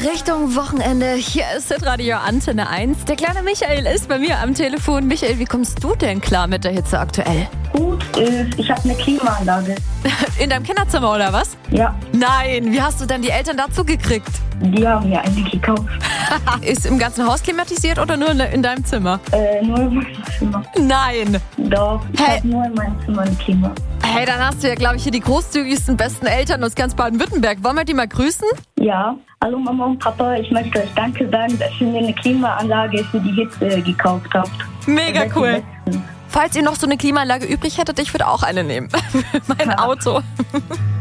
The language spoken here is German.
Richtung Wochenende. Hier ist Radio Antenne 1. Der kleine Michael ist bei mir am Telefon. Michael, wie kommst du denn klar mit der Hitze aktuell? Gut ist, ich habe eine Klimaanlage. In deinem Kinderzimmer oder was? Ja, Nein, wie hast du denn die Eltern dazu gekriegt? die haben mir eine gekauft. Ist im ganzen Haus klimatisiert oder nur in deinem Zimmer? Nur in meinem Zimmer. Nein. Doch, ich Hey. habe nur in meinem Zimmer ein Klima. Hey, dann hast du ja, glaube ich, hier die großzügigsten, besten Eltern aus ganz Baden-Württemberg. Wollen wir die mal grüßen? Ja, hallo Mama und Papa, ich möchte euch Danke sagen, dass ihr mir eine Klimaanlage für die Hitze gekauft habt. Mega Ihr seid die cool. Besten. Falls ihr noch so eine Klimaanlage übrig hättet, ich würde auch eine nehmen. Mein Auto.